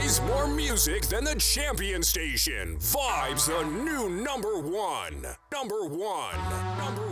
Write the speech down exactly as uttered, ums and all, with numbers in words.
Plays more music than the champion station. Vibes the new number one. Number one. Number